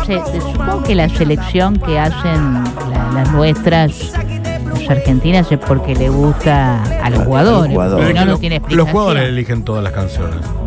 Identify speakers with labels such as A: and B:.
A: supongo que la selección que hacen las nuestras, las argentinas, es porque le gusta a los jugadores.
B: Pero
A: No tiene explicación.
C: Los jugadores eligen todas las canciones.